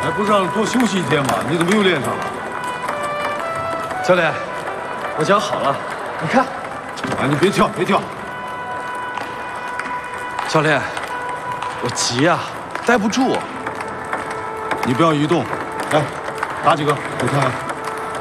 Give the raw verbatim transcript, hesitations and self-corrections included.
哎，不是让多休息一天吗？你怎么又练上了？ 教练，我脚好了，你看。 啊，你别跳，别跳。 教练，我急呀、啊，待不住。 你不要移动，来，打几个，我看看。